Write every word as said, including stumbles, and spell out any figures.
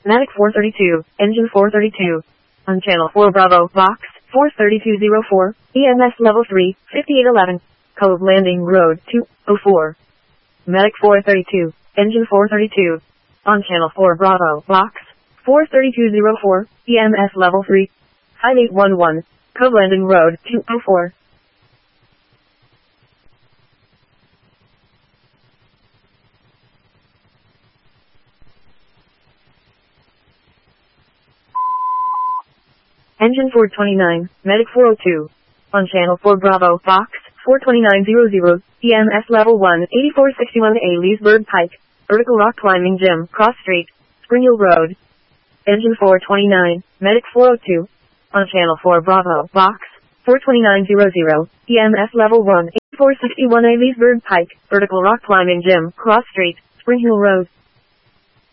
Matic four thirty-two, Engine four thirty-two. On Channel four Bravo, Box four thirty-two oh four, E M S Level three, fifty-eight eleven. Cove Landing Road two oh four. Matic four thirty-two, Engine four thirty-two. On Channel four Bravo, Box four thirty-two oh four, E M S Level three, five eight one one. Cove Landing Road two oh four. Engine four twenty-nine, Matic four oh two. On Channel four Bravo, Box four twenty-nine hundred, E M S Level one, eighty-four sixty-one A Leesburg Pike, Vertical Rock Climbing Gym, Cross Street, Spring Hill Road. Engine four twenty-nine, Matic four oh two. On Channel four Bravo, Box four twenty-nine hundred, E M S Level one, eighty-four sixty-one A Leesburg Pike, Vertical Rock Climbing Gym, Cross Street, Spring Hill Road.